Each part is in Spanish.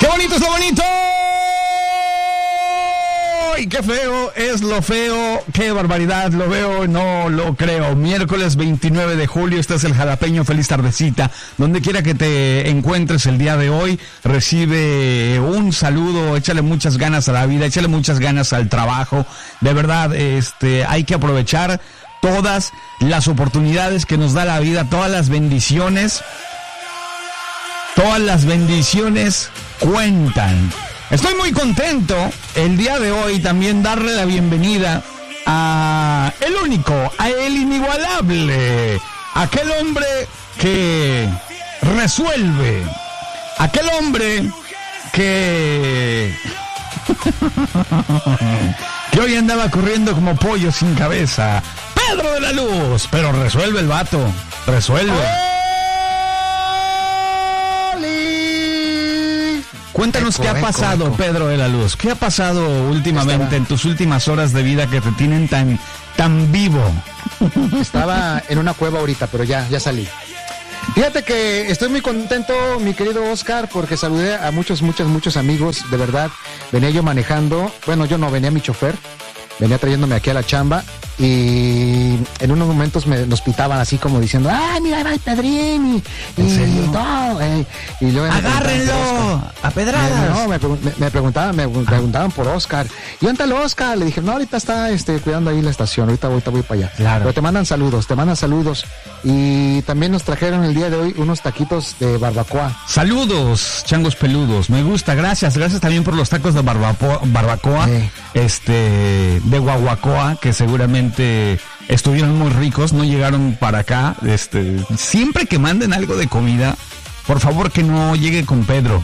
bonito es lo bonito! ¡Y qué feo es lo feo! ¡Qué barbaridad! Lo veo, no lo creo. Miércoles 29 de julio, este es el Jalapeño. Feliz tardecita. Donde quiera que te encuentres el día de hoy, recibe un saludo. Échale muchas ganas a la vida, échale muchas ganas al trabajo. De verdad, hay que aprovechar todas las oportunidades que nos da la vida, todas las bendiciones. Todas las bendiciones cuentan. Estoy muy contento el día de hoy también darle la bienvenida a el único, a el inigualable, aquel hombre que resuelve, aquel hombre que hoy andaba corriendo como pollo sin cabeza, Pedro de la Luz, pero resuelve el vato, resuelve. Cuéntanos qué ha pasado, Pedro de la Luz. ¿Qué ha pasado últimamente en tus últimas horas de vida que te tienen tan vivo? Estaba en una cueva ahorita, pero ya salí. Fíjate que estoy muy contento, mi querido Oscar, porque saludé a muchos amigos, de verdad. Venía yo manejando, bueno, yo no, venía mi chofer, venía trayéndome aquí a la chamba y en unos momentos nos pitaban así como diciendo, ¡ay, mira, va el Pedrín! Y todo, y luego ¡agárrenlo! ¡A pedradas! Me preguntaban por Oscar. ¿Y dónde está el Oscar? Le dije, no, ahorita está cuidando ahí la estación, ahorita voy para allá. Claro. Pero te mandan saludos. Y también nos trajeron el día de hoy unos taquitos de barbacoa. Saludos, changos peludos, me gusta, gracias también por los tacos de barbacoa, de guaguacoa, que seguramente estuvieron muy ricos, no llegaron para acá. Siempre que manden algo de comida, por favor que no llegue con Pedro.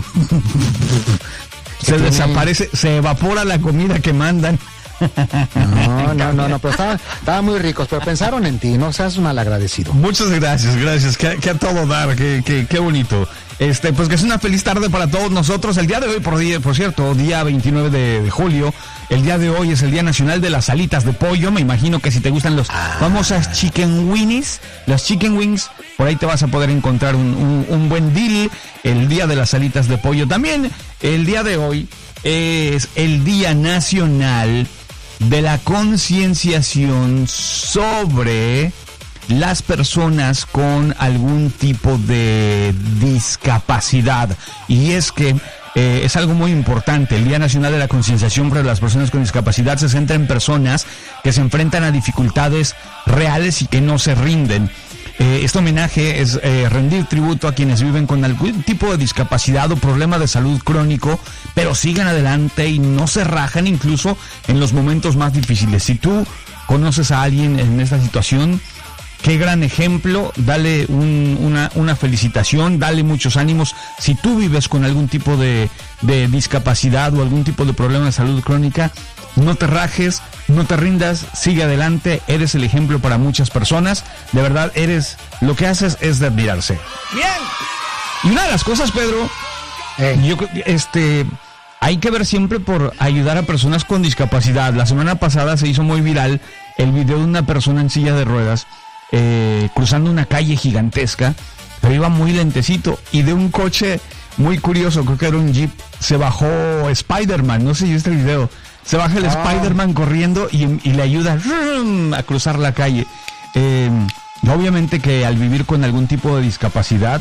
Se desaparece, se evapora la comida que mandan. No, pero estaban muy ricos, pero pensaron en ti, no seas un malagradecido. Muchas gracias, que a todo dar, qué bonito. Pues que es una feliz tarde para todos nosotros. El día de hoy, por cierto, día 29 de julio, el día de hoy es el Día Nacional de las Alitas de Pollo. Me imagino que si te gustan los famosas chicken winnies, las chicken wings, por ahí te vas a poder encontrar un buen deal. El Día de las Alitas de Pollo. También el día de hoy es el Día Nacional de la concienciación sobre las personas con algún tipo de discapacidad. Y es que es algo muy importante. El Día Nacional de la Concienciación sobre las personas con discapacidad se centra en personas que se enfrentan a dificultades reales y que no se rinden. Este homenaje es rendir tributo a quienes viven con algún tipo de discapacidad o problema de salud crónico, pero siguen adelante y no se rajan incluso en los momentos más difíciles. Si tú conoces a alguien en esta situación, qué gran ejemplo, dale una felicitación, dale muchos ánimos. Si tú vives con algún tipo de discapacidad o algún tipo de problema de salud crónica, no te rajes, no te rindas, sigue adelante, eres el ejemplo para muchas personas. De verdad, lo que haces es de admirarse. Bien. Y una de las cosas, Pedro, hay que ver siempre por ayudar a personas con discapacidad. La semana pasada se hizo muy viral el video de una persona en silla de ruedas cruzando una calle gigantesca, pero iba muy lentecito, y de un coche muy curioso, creo que era un Jeep, se bajó Spider-Man, no sé si viste el video, se baja el Spider-Man corriendo y le ayuda a cruzar la calle. Obviamente que al vivir con algún tipo de discapacidad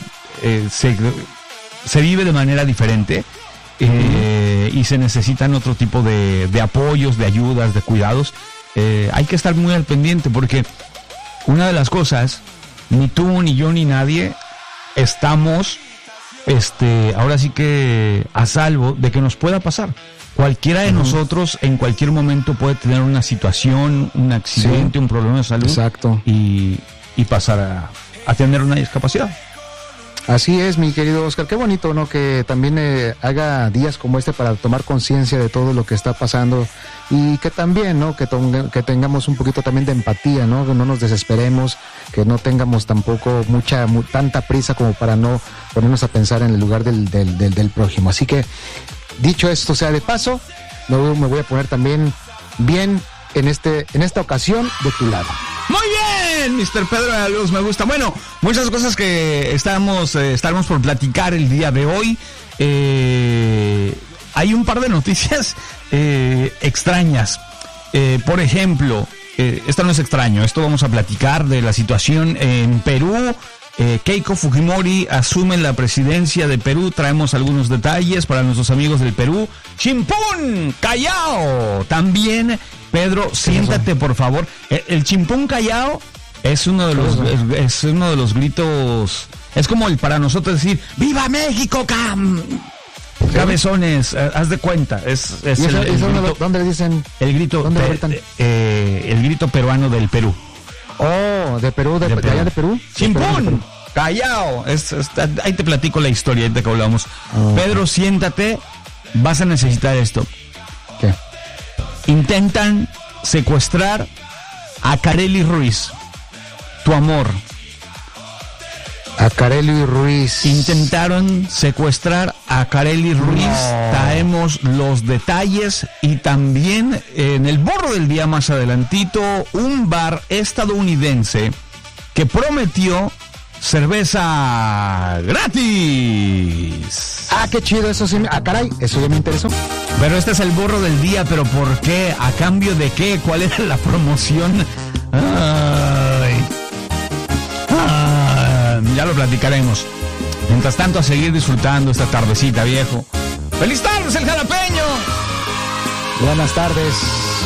se vive de manera diferente, y se necesitan otro tipo de apoyos, de ayudas, de cuidados. Hay que estar muy al pendiente, porque una de las cosas, ni tú, ni yo, ni nadie estamos, ahora sí que a salvo de que nos pueda pasar. Cualquiera de nosotros en cualquier momento puede tener una situación, un accidente, un problema de salud. Exacto. Y pasar a tener una discapacidad. Así es, mi querido Oscar, qué bonito, ¿no? Que también haga días como este para tomar conciencia de todo lo que está pasando, y que también, ¿no? Que tengamos un poquito también de empatía, ¿no? Que no nos desesperemos, que no tengamos tampoco tanta prisa como para no ponernos a pensar en el lugar del prójimo. Así que, dicho esto sea de paso, me voy a poner también bien en esta ocasión de tu lado. Muy bien, Mr. Pedro de la Luz, me gusta. Bueno, muchas cosas que estaremos por platicar el día de hoy. hay un par de noticias extrañas. Por ejemplo, esto no es extraño, esto vamos a platicar de la situación en Perú. Keiko Fujimori asume la presidencia de Perú. Traemos algunos detalles para nuestros amigos del Perú. Chimpún Callao. También, Pedro, siéntate por favor. El Chimpún Callao es uno de los gritos. Es como el para nosotros decir ¡Viva México, cabezones! Haz de cuenta. Es el grito, ¿dónde le dicen? El grito, el grito peruano del Perú. Oh, de Perú, de allá de Perú. ¡Chimpún! ¡Callao! Ahí te platico la historia, ahí te hablamos. Pedro, siéntate, vas a necesitar esto. ¿Qué? Intentan secuestrar a Karely Ruiz, tu amor. A Karely Ruiz. Intentaron secuestrar a Karely Ruiz. No. Traemos los detalles y también en el borro del día más adelantito, un bar estadounidense que prometió cerveza gratis. Ah, qué chido, eso sí. Ah, caray, eso ya me interesó. Pero este es el borro del día, pero ¿por qué? ¿A cambio de qué? ¿Cuál era la promoción? Ya lo platicaremos. Mientras tanto, a seguir disfrutando esta tardecita, viejo. ¡Feliz tardes, el jalapeño! Buenas tardes.